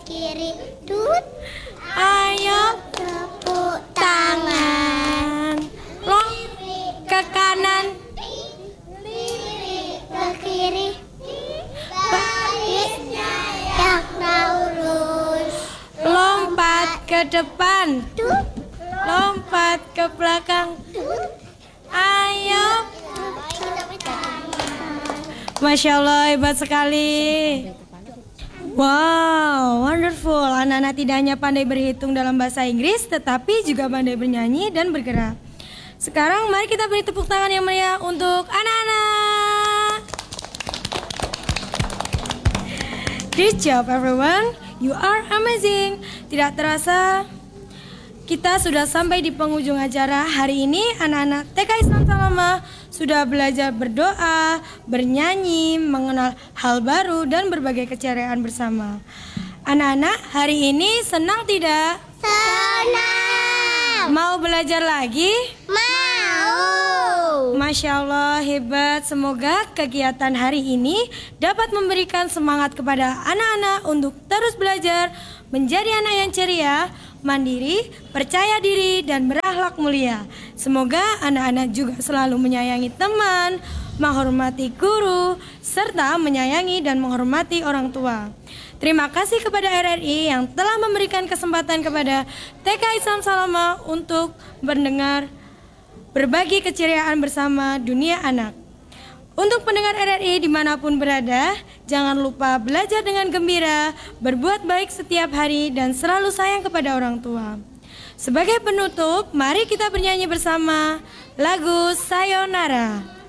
kiri, tut. Ayo Tepuk tangan. Long ke kanan. Lirik ke kiri. Baliknya yang lurus. Lompat ke depan. Tut. Lompat ke belakang. Ayo. Masya Allah, hebat sekali. Wow, wonderful. Anak-anak tidak hanya pandai berhitung dalam bahasa Inggris, tetapi juga pandai bernyanyi dan bergerak. Sekarang mari kita beri tepuk tangan yang meriah untuk anak-anak. Great job everyone, you are amazing. Tidak terasa kita sudah sampai di penghujung acara. Hari ini anak-anak TK Islam Salamah sudah belajar berdoa, bernyanyi, mengenal hal baru dan berbagai keceriaan bersama. Anak-anak hari ini senang tidak? Senang. Mau belajar lagi? Mau. Masya Allah, hebat. Semoga kegiatan hari ini dapat memberikan semangat kepada anak-anak untuk terus belajar, menjadi anak yang ceria, mandiri, percaya diri, dan berakhlak mulia. Semoga anak-anak juga selalu menyayangi teman, menghormati guru, serta menyayangi dan menghormati orang tua. Terima kasih kepada RRI yang telah memberikan kesempatan kepada TK Islam Salamah untuk mendengar berbagi keceriaan bersama dunia anak. Untuk pendengar RRI dimanapun berada, jangan lupa belajar dengan gembira, berbuat baik setiap hari, dan selalu sayang kepada orang tua. Sebagai penutup, mari kita bernyanyi bersama lagu Sayonara.